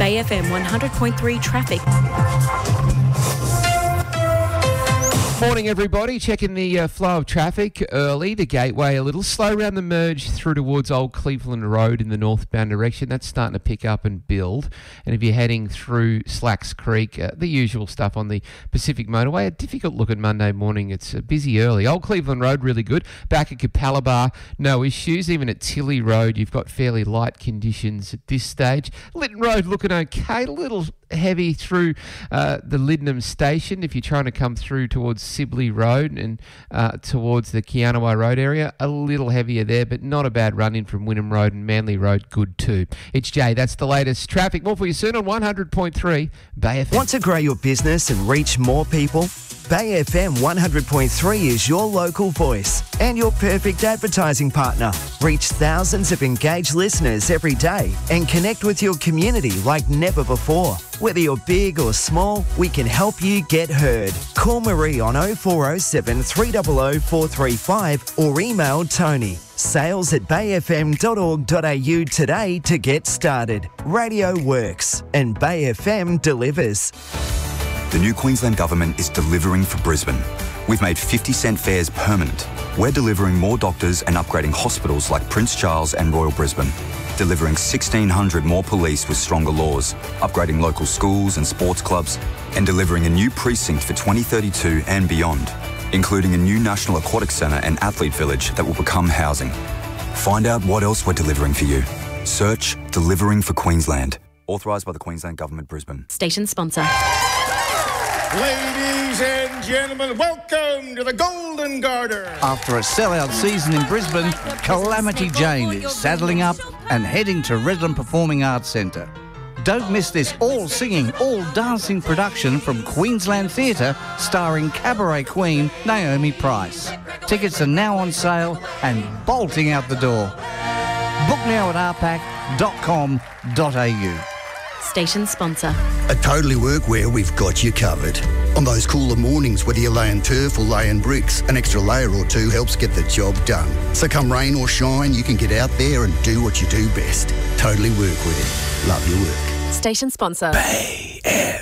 Bay FM 100.3 traffic. Morning, everybody. Checking the flow of traffic early. The Gateway a little slow around the merge through towards Old Cleveland Road in the northbound direction. That's starting to pick up and build. And if you're heading through Slacks Creek, the usual stuff on the Pacific Motorway. A difficult looking Monday morning. It's busy early. Old Cleveland Road, really good. Back at Capalaba, no issues. Even at Tilly Road, you've got fairly light conditions at this stage. Lytton Road looking okay. A little heavy through the Lydnam station if you're trying to come through towards Sibley Road and towards the Kianawa Road area. A little heavier there, but not a bad run in from Wynnum Road and Manly Road. Good too. It's Jay. That's the latest traffic. More for you soon on 100.3 Bay FM. Want to grow your business and reach more people? Bay FM 100.3 is your local voice and your perfect advertising partner. Reach thousands of engaged listeners every day and connect with your community like never before. Whether you're big or small, we can help you get heard. Call Marie on 0407 300 435 or email Tony. sales@bayfm.org.au today to get started. Radio works and Bay FM delivers. The new Queensland Government is delivering for Brisbane. We've made 50-cent fares permanent. We're delivering more doctors and upgrading hospitals like Prince Charles and Royal Brisbane. Delivering 1,600 more police with stronger laws, upgrading local schools and sports clubs, and delivering a new precinct for 2032 and beyond, including a new National Aquatic Centre and Athlete Village that will become housing. Find out what else we're delivering for you. Search Delivering for Queensland. Authorised by the Queensland Government, Brisbane. Station sponsor. Ladies and gentlemen, welcome to the Golden Garter. After a sellout season in Brisbane, Calamity Jane is saddling up and heading to Redland Performing Arts Centre. Don't miss this all-singing, all-dancing production from Queensland Theatre starring cabaret queen Naomi Price. Tickets are now on sale and bolting out the door. Book now at rpac.com.au. Station sponsor. At Totally Workwear, we've got you covered. On those cooler mornings, whether you're laying turf or laying bricks, an extra layer or two helps get the job done. So come rain or shine, you can get out there and do what you do best. Totally Workwear. Love your work. Station sponsor. Bay